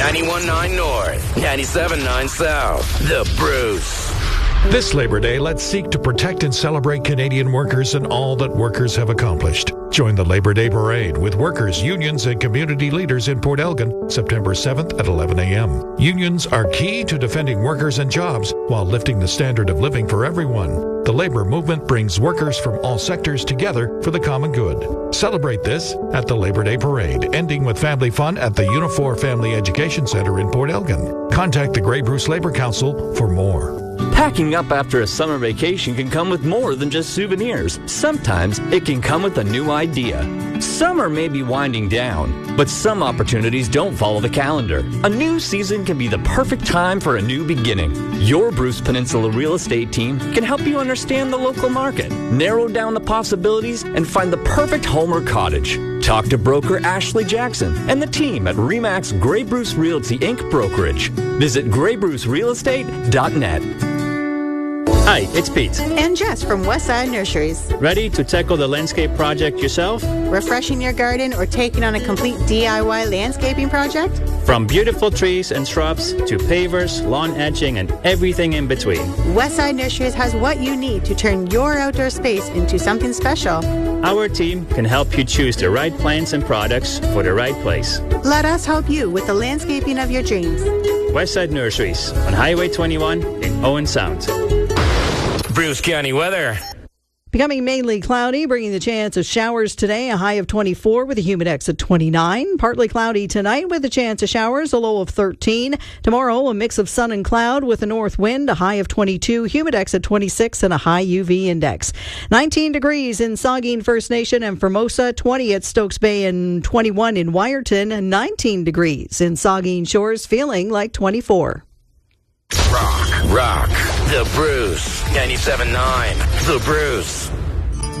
91.9 North, 97.9 South. The Bruce. This Labor Day, let's seek to protect and celebrate Canadian workers and all that workers have accomplished. Join the Labor Day Parade with workers, unions, and community leaders in Port Elgin, September 7th at 11 a.m. Unions are key to defending workers and jobs while lifting the standard of living for everyone. The labor movement brings workers from all sectors together for the common good. Celebrate this at the Labor Day Parade, ending with family fun at the Unifor Family Education Center in Port Elgin. Contact the Grey Bruce Labor Council for more. Packing up after a summer vacation can come with more than just souvenirs. Sometimes it can come with a new idea. Summer may be winding down, but some opportunities don't follow the calendar. A new season can be the perfect time for a new beginning. Your Bruce Peninsula real estate team can help you understand the local market, narrow down the possibilities, and find the perfect home or cottage. Talk to broker Ashley Jackson and the team at RE/MAX Grey Bruce Realty Inc. Brokerage. Visit GreyBruceRealEstate.net. Hi, it's Pete. And Jess from Westside Nurseries. Ready to tackle the landscape project yourself? Refreshing your garden or taking on a complete DIY landscaping project? From beautiful trees and shrubs to pavers, lawn edging, and everything in between. Westside Nurseries has what you need to turn your outdoor space into something special. Our team can help you choose the right plants and products for the right place. Let us help you with the landscaping of your dreams. Westside Nurseries on Highway 21 in Owen Sound. Bruce County weather. Becoming mainly cloudy, bringing the chance of showers today, a high of 24 with a humidex at 29. Partly cloudy tonight with a chance of showers, a low of 13. Tomorrow, a mix of sun and cloud with a north wind, a high of 22, humidex at 26, and a high UV index. 19 degrees in Saugeen First Nation and Formosa, 20 at Stokes Bay, and 21 in Wyerton, and 19 degrees in Saugeen Shores, feeling like 24. Rock. The Bruce. 97.9. The Bruce.